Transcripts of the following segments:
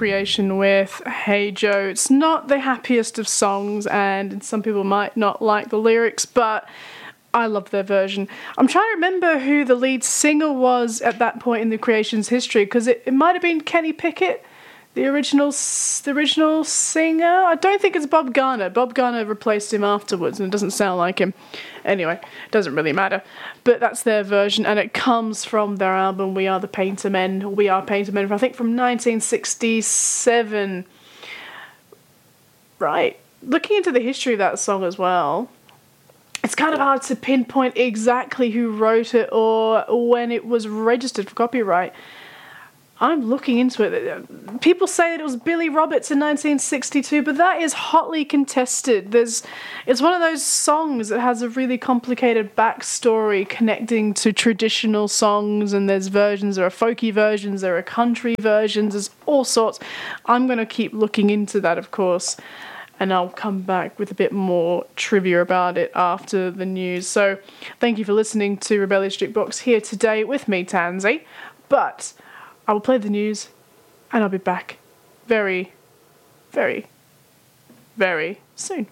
creation with Hey Joe. It's not the happiest of songs, and some people might not like the lyrics, but I love their version. I'm trying to remember who the lead singer was at that point in the creation's history, because it might have been Kenny Pickett, the original singer. I don't think it's Bob Garner. Bob Garner replaced him afterwards, and it doesn't sound like him. Anyway, it doesn't really matter. But that's their version, and it comes from their album We Are Painter Men, I think from 1967. Right. Looking into the history of that song as well, it's kind of hard to pinpoint exactly who wrote it or when it was registered for copyright. I'm looking into it. People say that it was Billy Roberts in 1962, but that is hotly contested. It's one of those songs that has a really complicated backstory connecting to traditional songs, and there's versions. There are folky versions, there are country versions, there's all sorts. I'm going to keep looking into that, of course, and I'll come back with a bit more trivia about it after the news. So thank you for listening to Rebellious Jukebox here today with me, Tansy. But I will play the news, and I'll be back very, very, very soon.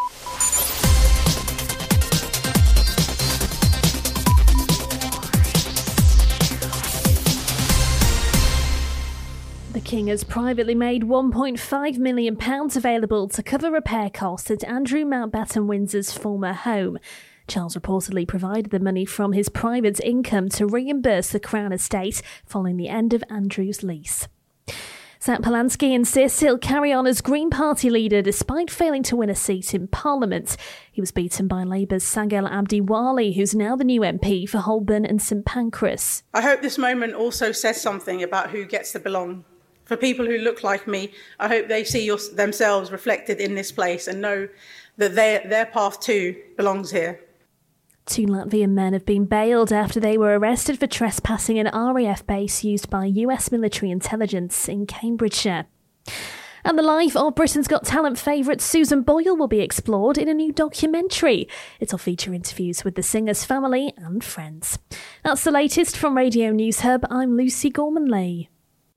The King has privately made £1.5 million available to cover repair costs at Andrew Mountbatten Windsor's former home. Charles reportedly provided the money from his private income to reimburse the Crown estate following the end of Andrew's lease. Zach Polanski insists he'll carry on as Green Party leader despite failing to win a seat in Parliament. He was beaten by Labour's Sagel Abdiwali, who's now the new MP for Holborn and St Pancras. I hope this moment also says something about who gets to belong. For people who look like me, I hope they see themselves reflected in this place and know that their path too belongs here. 2 Latvian men have been bailed after they were arrested for trespassing an RAF base used by US military intelligence in Cambridgeshire. And the life of Britain's Got Talent favourite Susan Boyle will be explored in a new documentary. It'll feature interviews with the singer's family and friends. That's the latest from Radio News Hub. I'm Lucy Gormanley.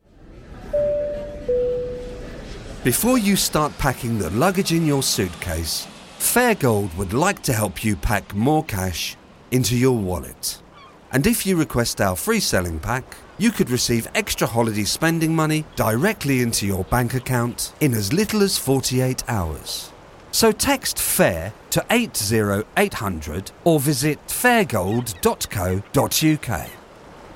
Before you start packing the luggage in your suitcase, Fairgold would like to help you pack more cash into your wallet. And if you request our free selling pack, you could receive extra holiday spending money directly into your bank account in as little as 48 hours. So text FAIR to 80800 or visit fairgold.co.uk.